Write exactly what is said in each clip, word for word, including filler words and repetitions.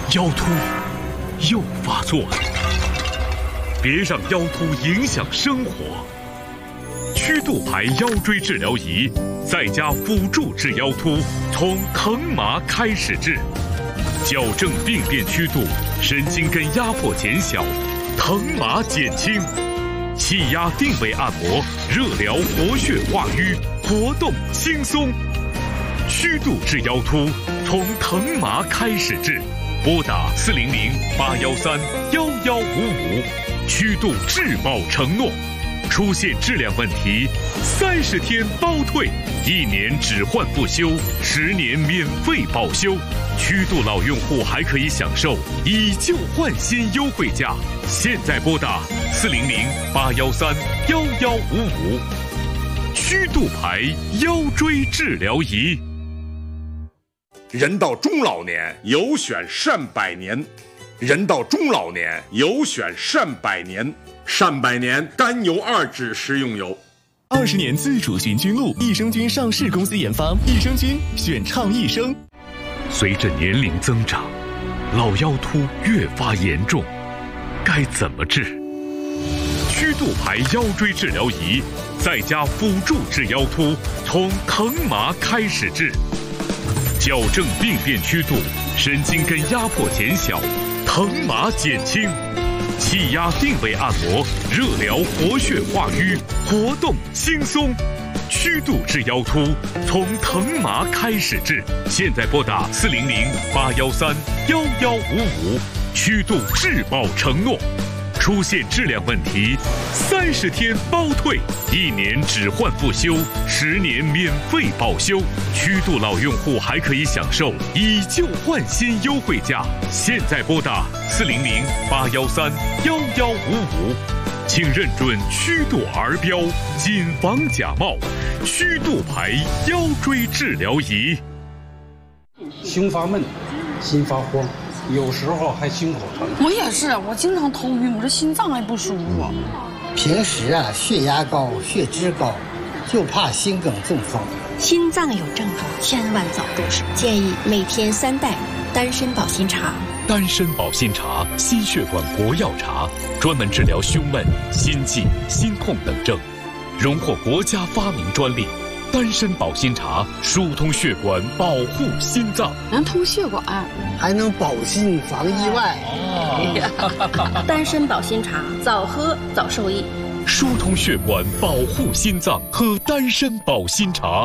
腰突又发作了，别让腰突影响生活。曲度牌腰椎治疗仪在家辅助治腰突，从疼麻开始治，矫正病变曲度，神经根压迫减小，疼麻减轻，气压定位按摩，热疗活血化瘀，活动轻松。曲度治腰突，从疼麻开始治，拨打四零零八幺三幺幺五五，曲度质保承诺。出现质量问题，三十天包退，一年只换不修，十年免费保修。曲度老用户还可以享受以旧换新优惠价。现在拨打四零零八幺三幺幺五五，曲度牌腰椎治疗仪。 人到中老年，有选善百年。人到中老年，有选善百年。善百年甘油二酯食用油。 二十年自主寻菌露，益生菌上市公司研发，益生菌选畅益生。 随着年龄增长，老腰突越发严重，该怎么治？曲度牌腰椎治疗仪在家辅助治腰突，从疼麻开始治，矫正病变曲度，神经根压迫减小，疼麻减轻，气压定位按摩，热疗活血化瘀，活动轻松。曲度治腰突，从疼麻开始治。现在拨打四零零八幺三幺幺五五，曲度质保承诺。出现质量问题，三十天包退，一年只换不修，十年免费保修。曲度老用户还可以享受以旧换新优惠价。现在拨打四零零八幺三幺幺五五，请认准曲度儿标，谨防假冒。曲度牌腰椎治疗仪。 心发闷，心发慌，有时候还心口疼。 我也是，我经常头晕，我这心脏还不舒服。 平时啊，血压高，血脂高，就怕心梗中风。 心脏有症状，千万早重视。建议每天三袋丹参保心茶。 丹参保心茶，心血管国药茶，专门治疗胸闷、心悸、心痛等症，荣获国家发明专利。丹参保心茶疏通血管，保护心脏， 能通血管， 还能保心防意外。 哦、丹参保心茶，早喝早受益。 疏通血管，保护心脏，喝丹参保心茶。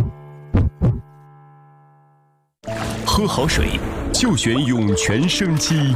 喝好水就选涌泉生机。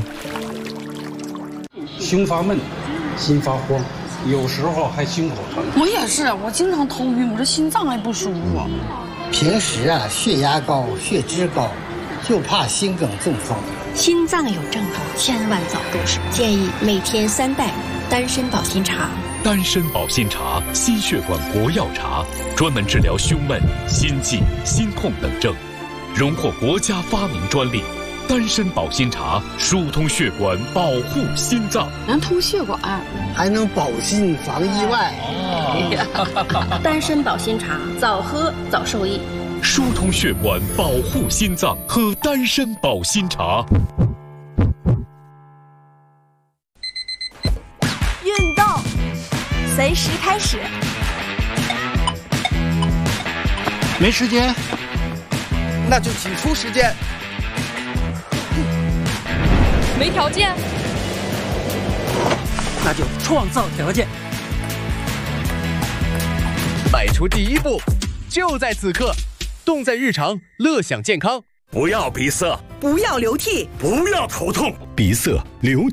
心发闷，心发慌，有时候还心口疼。 我也是，我经常头晕，我这心脏还不舒服。 平时啊，血压高，血脂高，就怕心梗中风。 心脏有症状，千万早重视。建议每天三袋丹参保心茶。 丹参保心茶，心血管国药茶，专门治疗胸闷、心悸、心痛等症，荣获国家发明专利。丹参保心茶疏通血管，保护心脏， 能通血管， 还能保心防意外。 哦、丹参保心茶，早喝早受益。 疏通血管，保护心脏，喝丹参保心茶。 运动随时开始。 没时间，那就挤出时间。 没条件， 那就创造条件。迈出第一步，就在此刻。动在日常，乐享健康。 不要鼻塞， 不要流涕， 不要头痛， 鼻塞、流